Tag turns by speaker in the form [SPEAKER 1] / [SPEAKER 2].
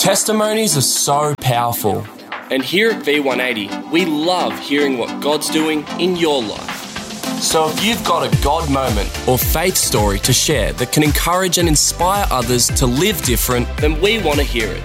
[SPEAKER 1] Testimonies are so powerful.
[SPEAKER 2] And here at V180, we love hearing what God's doing in your life.
[SPEAKER 1] So if you've got a God moment or faith story to share that can encourage and inspire others to live different,
[SPEAKER 2] then we want to hear it.